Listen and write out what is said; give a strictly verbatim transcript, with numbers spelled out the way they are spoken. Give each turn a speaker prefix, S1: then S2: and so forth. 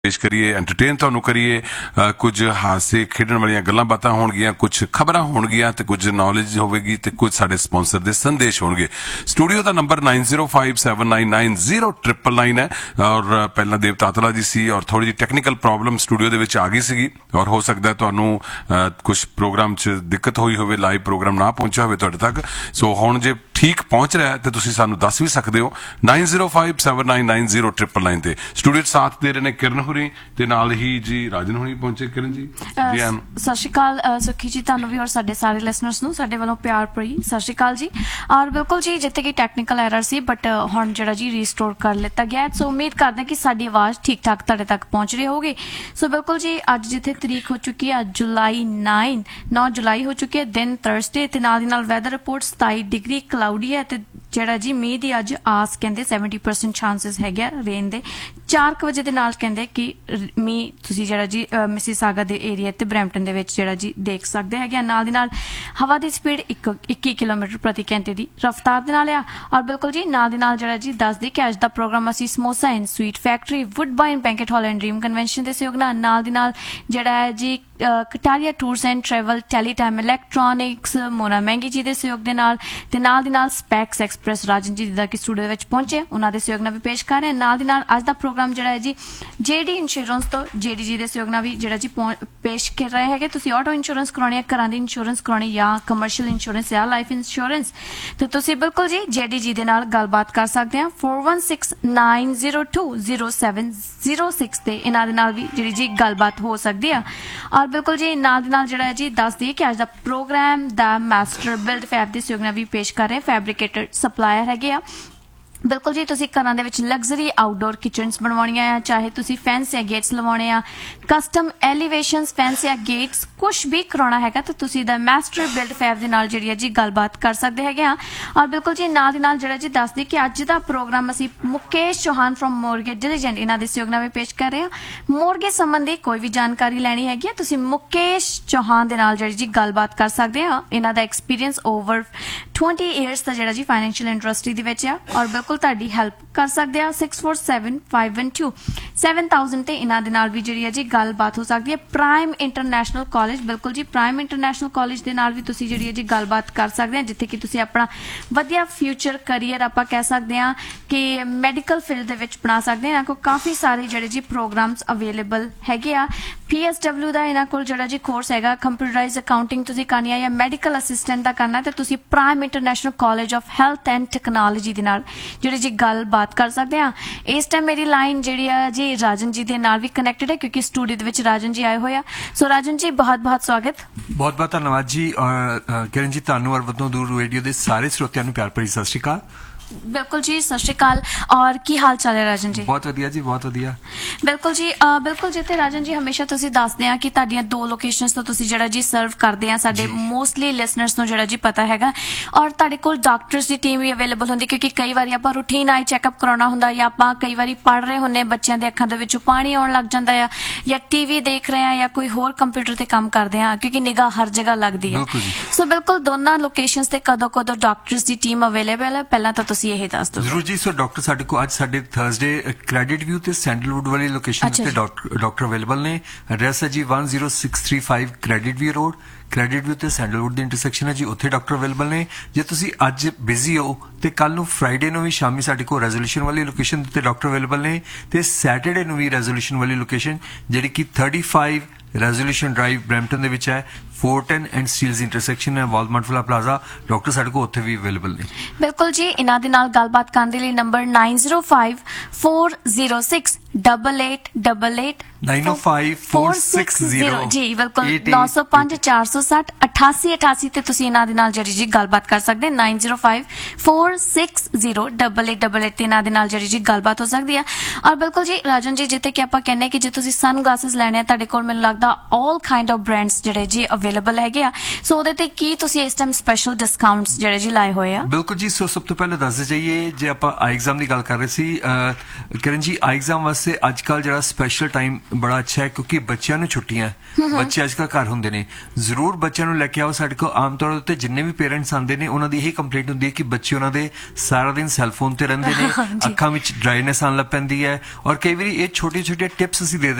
S1: पेश करिए एंटरटेन तुहानू करिए कुछ हासे खेडण वालियां गल्लां बातां होणगियां कुछ खबरां होणगियां ते कुछ नॉलेज होवेगी ते कुछ साडे स्पॉन्सर दे संदेश होणगे। स्टूडियो दा number nine zero five seven nine nine zero triple nine है और पहला देव तातला जी सी और थोड़ी जी टेक्निकल प्रॉब्लम स्टूडियो दे विच आ गई सीगी और हो सकदा है तुहानू कुछ प्रोग्राम च दिक्कत होई होवे लाइव प्रोग्राम ना पहुंचा होवे तुहाडे तक। सो हुण जे ठीक पहुंच रहा है तो तुसीं सानू दस भी सकदे हो nine zero five seven nine nine zero triple nine ते। स्टूडियो साथ दे रहे ने किरण हुरी ते नाल ही जी राजन हुरी पहुंचे। किरण जी
S2: सत श्री अकाल सुखी जी तुहानू भी और साडे सारे लिसनर्स नू साडे वालों प्यार भरी सत श्री अकाल जी। और बिल्कुल जी जिथे कि टैक्नीकल एरर सी बट हुण जिहड़ा जी रीस्टोर कर लिता गया सो उम्मीद करते हैं कि साडी आवाज़ ठीक ठाक तुहाडे तक पहुंच रही होगी। सो बिल्कुल जी अज जिथे तरीक हो चुकी है जुलाई नाइन नौ जुलाई हो चुकी है दिन थर्सडे ते नाल दी नाल वैदर रिपोर्ट सताई डिग्री क्लाउडी है ते ਜਿਹੜਾ जी मीह की अज आस कहते सैवनटी परसेंट चांसिस है रेन के चार क बजे के नाल कहते कि मीह तुसीं जिहड़ा जी मिसिसागा दे एरिया ते ब्रैम्पटन दे विच जिहड़ा जी देख सकते हैं। नाल दी नाल हवा की स्पीड एक इक्की किलोमीटर प्रति घंटे की रफ्तार दे नाल आ। और बिल्कुल जी नाल दी नाल जिहड़ा जी दस दी कि अज दा प्रोग्राम असीं samosa and sweet factory वुडबाइन banquet hall and dream convention के सहयोग नाल नाल दी नाल जिहड़ा है जी Kataria tours and travel टेलीटाइम electronics Mona महंगी जी के सहयोग के नाल ते नाल दी नाल स्पैक्स एक्सप्रैस राजन जी दा कि स्टूडियो विच पहुंचे उन्हां दे सहयोग नाल भी पेश कर रहे हैं। नाल दी नाल अज दा प्रोग्राम जिहड़ा है जी जेडी इंश्योरेंस तो जेडी जी के सहयोग नाल भी जिहड़ा जी पेश कर रहे हैं। तुसीं ऑटो इंश्योरेंस करवाउणी है घरां दी इंश्योरेंस करवाउणी या कमर्शियल इंश्योरेंस या लाइफ इंश्योरेंस तो तुसीं बिल्कुल जी जेडी जी दे नाल गलबात कर सकते हैं four one six nine zero to zero seven zero six ते इन्हां दे नाल भी जिहड़ी जी गलबात हो सकती है। और बिल्कुल जी नाल नाल जिहड़ा है जी दस दी कि अज दा प्रोग्राम दा मास्टर बिल्ड फैब दे सहयोग नाल भी पेश कर रहे हैं फैब्रिकेटर सप्लायर है। बिल्कुल जी तुसीं घरां दे विच लग्जरी आउटडोर किचन्स बनवाउणियां आ चाहे तुसीं फैंसी गेट्स लवाउणे आ कस्टम एलिवेशनस फैंसी गेट्स कुछ भी करवाउणा हैगा तो तुसीं दा मास्टर बिल्ड फैब दे नाल जिहड़ी है जी गलबात कर सकदे हैगे आ। और बिल्कुल जी नाल दी नाल जिहड़ा जी दस दी कि अज दा प्रोग्राम असीं मुकेश चौहान फ्रॉम मोरगे डिलीजेंट इन्हां दे सहयोग नाल पेश कर रहे हां। मोरगे संबंधी कोई भी जानकारी लैनी हैगी आ तुसीं मुकेश चौहान दे नाल जिहड़ी जी गलबात कर सकदे आ। इन्हां दा एक्सपीरियंस ओवर ट्वेंटी ईयर्स दा जिहड़ा जी फाइनैंशियल इंडस्ट्री दे विच आ और बिल्कुल तुहाडी हैल्प कर सकते हैं six four seven five one two seven thousand ते इन्हां दे नाल भी जिहड़ी है जी गलबात हो सकती है। प्राइम इंटरनेशनल कॉलेज बिल्कुल जी प्राइम इंटरनेशनल कॉलेज दे नाल भी तुसीं जिहड़ी है जी गलबात कर सकते हैं जिथे कि तुसीं अपना वधिया फ्यूचर करियर आपां कह सकते हैं कि मैडिकल फील्ड दे विच बना सकते हैं। इन्हां कोल काफ़ी सारे जिहड़े जी प्रोग्राम्स अवेलेबल हैगे आ। पी एस डबल्यू का इन्हां कोल जिहड़ा जी कोर्स हैगा कंप्यूटराइज अकाउंटिंग तुसीं करनी है या मैडिकल असिस्टेंट का करना तो तुसीं prime international college of health and technology दे नाल जिहड़ी जी गलबात कर सकते हैं। इस टाइम मेरी लाइन जी जी राजन जी के नाल भी कनैक्टेड है क्योंकि स्टूडियो दे विच राजन जी आए हुए हैं। सो राजन जी बहुत बहुत स्वागत
S3: बहुत बहुत धन्यवाद जी। और किरण जी तुहानू और वतों दूर रेडियो के सारे श्रोतियां नू प्यार भरी सत श्री अकाल।
S2: बिल्कुल जी सत श्री अकाल और की हाल चाल है राजन जी?
S3: बहुत वधिया जी बहुत वधिया।
S2: बिल्कुल जी आ, बिल्कुल जिथे राजन जी हमेशा तुसीं दसदे आ कि तुहाडीआं दो लोकेशनस तो तुसीं जिहड़ा जी सर्व करदे आ साडे मोस्टली लिसनर्स नूं जिहड़ा जी पता हैगा और तुहाडे कोल डॉक्टर्स दी टीम भी अवेलेबल हुंदी क्योंकि कई वारी आपां रूटीन आई चैकअप कराउणा हुंदा या आपां कई वारी पढ़ रहे हुंदे बच्चों दे अखां दे विचों पानी आउण लग जांदा है या टीवी देख रहे हैं या कोई होर कंप्यूटर ते काम करदे आ क्योंकि निगाह हर जगह लगदी है। सो बिल्कुल दोनों लोकेशनस ते कदों कदों डॉक्टर्स दी टीम अवेलेबल है पहलां तां तुसीं यही दस दो
S3: जी। सो डॉक्टर साडे को आज साडे थर्सडे क्रेडिट व्यू ते सैंडलवुड वाली लोकेशन ते डॉक्टर अवेलेबल ने। एड्रैस है जी one zero six three five credit view road credit view ते सैंडलवुड दी इंटरसैक्शन है जी उत्थे डॉक्टर अवेलेबल ने। जे तुसीं अज बिजी हो ते कल नूं फ्राइडे नूं भी शामी साडे को रेजोल्यूशन वाली लोकेशन ते डॉक्टर अवेलेबल ने ते सैटरडे नूं भी रेजोल्यूशन वाली लोकेशन जिहड़ी कि thirty five resolution drive Brampton दे विच है फोर्टन एंड स्टील्स इंटरसैक्शन है वालमार्ट वाला प्लाजा डॉक्टर साडे को उत्थे भी अवेलेबल ने।
S2: बिल्कुल जी इन्हां दे नाल गलबात करन दे लई number nine zero five four zero six double eight double eight
S3: nine ओ फाइव फोर सिक्स जीरो
S2: जी बिल्कुल नौ सौ पांच चार सौ सठ अठासी अठासी ते तुसीं इन्हां दे नाल जिहड़ी जी गलबात कर सकदे nine zero five four six zero double eight double eight ते इन्हां दे नाल जिहड़ी जी गलबात हो सकदी है। और बिल्कुल जी राजन जी जिथे कि आपां कहने कि जे तुसीं सन ग्लासेस लैणे आ तुहाडे कोल मैनूं लगदा ऑल काइंड ऑफ ब्रांड्स जिहड़े जी अवेलेबल हैगे आ सो ਉਹਦੇ ਤੇ ਕੀ ਤੁਸੀਂ ਇਸ ਟਾਈਮ ਸਪੈਸ਼ਲ ਡਿਸਕਾਊਂਟਸ ਜਿਹੜੇ ਜੀ ਲਾਏ ਹੋਏ ਆ?
S3: ਬਿਲਕੁਲ ਜੀ। ਸੋ ਸਭ ਤੋਂ ਪਹਿਲਾਂ ਦੱਸ ਜਾਈਏ ਜੇ ਆਪਾਂ ਆਈ ਐਗਜ਼ਾਮ ਦੀ ਗੱਲ ਕਰ ਰਹੇ ਸੀ ਕਿਰਨ ਜੀ ਆਈ ਐਗਜ਼ਾਮ ਵਾਸਤੇ ਵਾਸਤੇ ਅੱਜ ਕੱਲ ਜਿਹੜਾ ਸਪੈਸ਼ਲ ਟਾਈਮ ਬੜਾ ਅੱਛਾ ਹੈ ਕਿਉਂਕਿ ਬੱਚਿਆਂ ਨੂੰ ਛੁੱਟੀਆਂ ਹੈ। ਬੱਚੇ ਅੱਜ ਕੱਲ ਘਰ ਹੁੰਦੇ ਨੇ, ਜ਼ਰੂਰ ਬੱਚਿਆਂ ਨੂੰ ਲੈ ਕੇ ਆਓ ਸਾਡੇ ਕੋਲ। ਆਮ ਤੌਰ ਉੱਤੇ ਜਿੰਨੇ ਵੀ ਪੇਰੈਂਟਸ ਆਉਂਦੇ ਨੇ ਉਹਨਾਂ ਦੀ ਇਹੀ ਕੰਪਲੇਂਟ ਹੁੰਦੀ ਹੈ ਕਿ ਬੱਚੇ ਉਹਨਾਂ ਦੇ ਸਾਰਾ ਦਿਨ ਸੈੱਲਫੋਨ ਤੇ ਰਹਿੰਦੇ ਨੇ, ਅੱਖਾਂ ਵਿੱਚ ਡਰਾਈਨੈਸ ਆਉਣ ਲੱਗ ਪੈਂਦੀ ਹੈ, ਔਰ ਕਈ ਵਾਰੀ ਇਹ ਛੋਟੀ ਛੋਟੀ ਟਿਪਸ ਅਸੀਂ ਦੇ